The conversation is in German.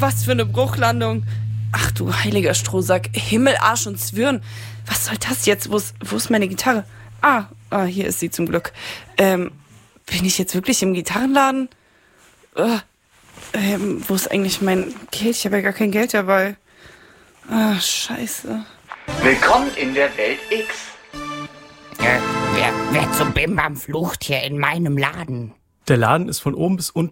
was für eine Bruchlandung. Ach du heiliger Strohsack, Himmel, Arsch und Zwirn. Was soll das jetzt? Wo ist meine Gitarre? Hier ist sie zum Glück. Bin ich jetzt wirklich im Gitarrenladen? Wo ist eigentlich mein Geld? Ich habe ja gar kein Geld dabei. Scheiße. Willkommen in der Welt X. Wer zum Bimbam flucht hier in meinem Laden? Der Laden ist von oben bis unten